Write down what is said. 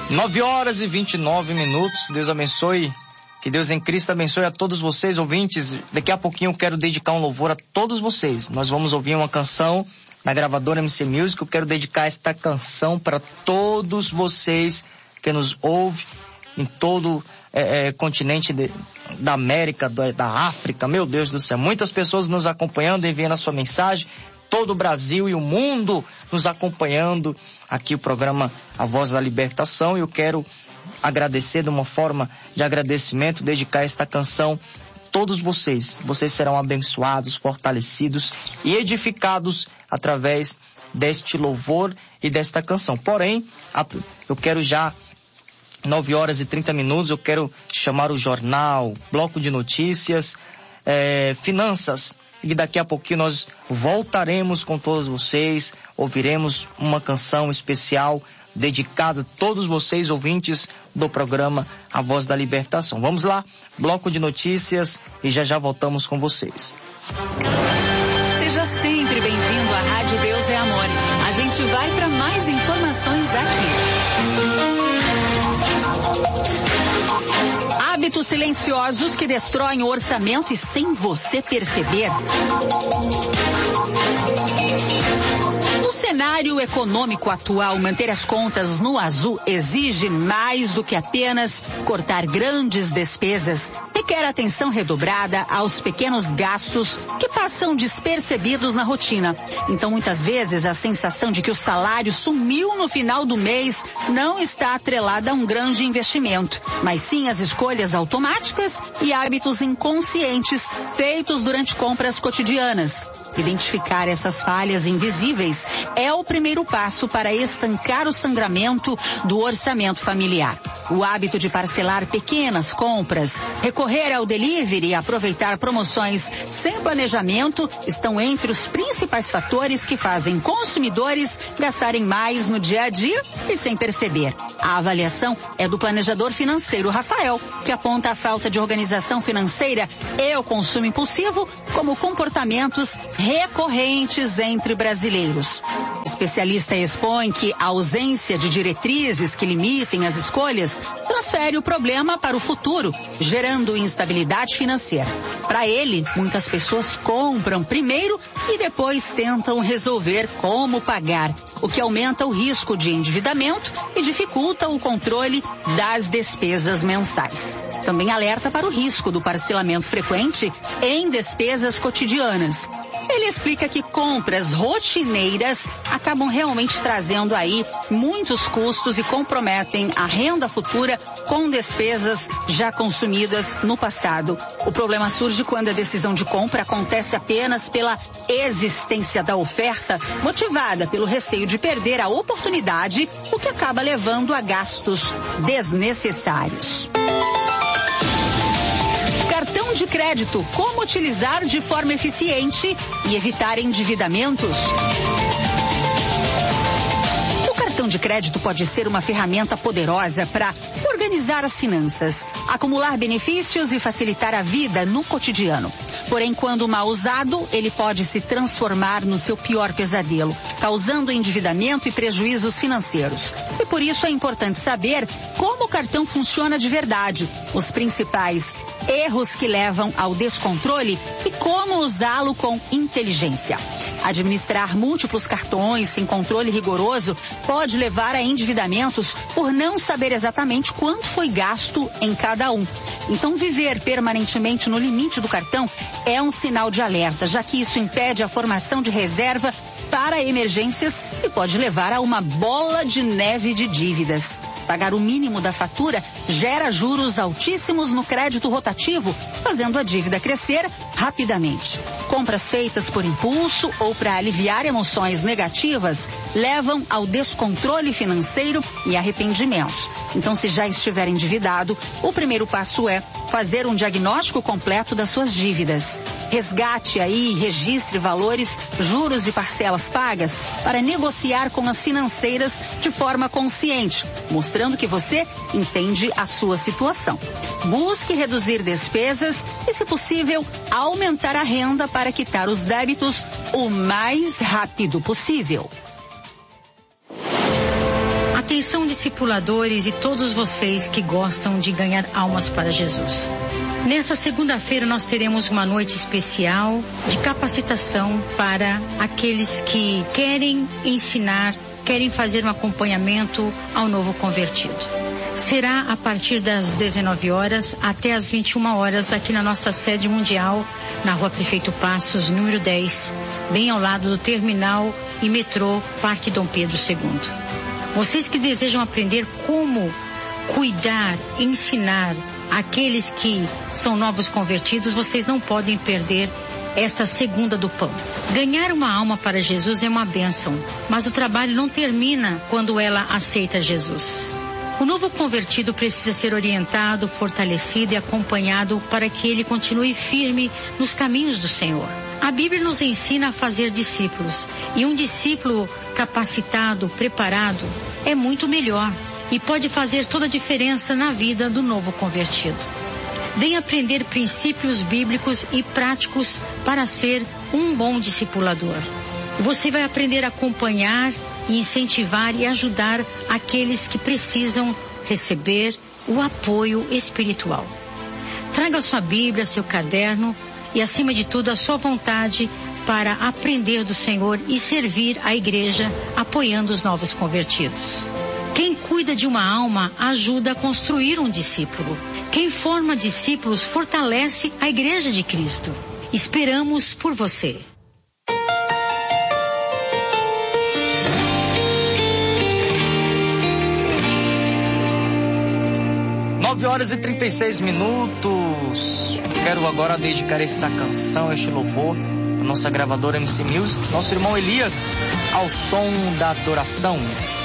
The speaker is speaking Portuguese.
9h29. Deus abençoe. Que Deus em Cristo abençoe a todos vocês, ouvintes. Daqui a pouquinho eu quero dedicar um louvor a todos vocês. Nós vamos ouvir uma canção na gravadora MC Music. Eu quero dedicar esta canção para todos vocês que nos ouvem em todo continente da América, da África. Meu Deus do céu, muitas pessoas nos acompanhando, enviando a sua mensagem. Todo o Brasil e o mundo nos acompanhando aqui o programa A Voz da Libertação. E eu quero agradecer de uma forma de agradecimento, dedicar esta canção a todos vocês. Vocês serão abençoados, fortalecidos e edificados através deste louvor e desta canção. Porém, eu quero já 9h30, eu quero chamar o jornal, bloco de notícias, finanças. E daqui a pouquinho nós voltaremos com todos vocês, ouviremos uma canção especial dedicada a todos vocês, ouvintes do programa A Voz da Libertação. Vamos lá, bloco de notícias e já voltamos com vocês. Seja sempre bem-vindo à Rádio Deus é Amor. A gente vai para mais informações aqui. Hábitos silenciosos que destroem o orçamento e sem você perceber. No cenário econômico atual, manter as contas no azul exige mais do que apenas cortar grandes despesas. Requer atenção redobrada aos pequenos gastos que passam despercebidos na rotina. Então, muitas vezes, a sensação de que o salário sumiu no final do mês não está atrelada a um grande investimento, mas sim às escolhas automáticas e hábitos inconscientes feitos durante compras cotidianas. Identificar essas falhas invisíveis é o primeiro passo para estancar o sangramento do orçamento familiar. O hábito de parcelar pequenas compras, recorrer ao delivery e aproveitar promoções sem planejamento estão entre os principais fatores que fazem consumidores gastarem mais no dia a dia e sem perceber. A avaliação é do planejador financeiro Rafael, que aponta a falta de organização financeira e o consumo impulsivo como comportamentos recorrentes entre brasileiros. O especialista expõe que a ausência de diretrizes que limitem as escolhas transfere o problema para o futuro, gerando instabilidade financeira. Para ele, muitas pessoas compram primeiro e depois tentam resolver como pagar, o que aumenta o risco de endividamento e dificulta o controle das despesas mensais. Também alerta para o risco do parcelamento frequente em despesas cotidianas. Ele explica que compras rotineiras acabam realmente trazendo aí muitos custos e comprometem a renda futura com despesas já consumidas no passado. O problema surge quando a decisão de compra acontece apenas pela existência da oferta, motivada pelo receio de perder a oportunidade, o que acaba levando a gastos desnecessários. Cartão de crédito, como utilizar de forma eficiente e evitar endividamentos. O cartão de crédito pode ser uma ferramenta poderosa para organizar as finanças, acumular benefícios e facilitar a vida no cotidiano. Porém, quando mal usado, ele pode se transformar no seu pior pesadelo, causando endividamento e prejuízos financeiros. E por isso é importante saber como o cartão funciona de verdade, os principais erros que levam ao descontrole e como usá-lo com inteligência. Administrar múltiplos cartões sem controle rigoroso pode levar a endividamentos por não saber exatamente quanto foi gasto em cada um. Então, viver permanentemente no limite do cartão é um sinal de alerta, já que isso impede a formação de reserva para emergências e pode levar a uma bola de neve de dívidas. Pagar o mínimo da fatura gera juros altíssimos no crédito rotativo, fazendo a dívida crescer rapidamente. Compras feitas por impulso ou para aliviar emoções negativas levam ao descontrole financeiro e arrependimentos. Então, se já estiver endividado, o primeiro passo é fazer um diagnóstico completo das suas dívidas. Resgate aí e registre valores, juros e parcelas pagas para negociar com as financeiras de forma consciente, mostrando que você entende a sua situação. Busque reduzir despesas e, se possível, aumentar a renda para quitar os débitos o mais rápido possível. Atenção, discipuladores e todos vocês que gostam de ganhar almas para Jesus. Nessa segunda-feira nós teremos uma noite especial de capacitação para aqueles que querem ensinar, querem fazer um acompanhamento ao novo convertido. Será a partir das 19 horas até as 21 horas aqui na nossa sede mundial, na Rua Prefeito Passos, número 10, bem ao lado do terminal e metrô Parque Dom Pedro II. Vocês que desejam aprender como cuidar, ensinar aqueles que são novos convertidos, vocês não podem perder esta segunda do pão. Ganhar uma alma para Jesus é uma bênção, mas o trabalho não termina quando ela aceita Jesus. O novo convertido precisa ser orientado, fortalecido e acompanhado para que ele continue firme nos caminhos do Senhor. A Bíblia nos ensina a fazer discípulos, e um discípulo capacitado, preparado, é muito melhor e pode fazer toda a diferença na vida do novo convertido. Venha aprender princípios bíblicos e práticos para ser um bom discipulador. Você vai aprender a acompanhar e incentivar e ajudar aqueles que precisam receber o apoio espiritual. Traga sua Bíblia, seu caderno e, acima de tudo, a sua vontade para aprender do Senhor e servir a igreja apoiando os novos convertidos. Quem cuida de uma alma ajuda a construir um discípulo. Quem forma discípulos fortalece a igreja de Cristo. Esperamos por você. 9 horas e 36 minutos. Quero agora dedicar essa canção, este louvor, a nossa gravadora MC Music, nosso irmão Elias, ao som da adoração.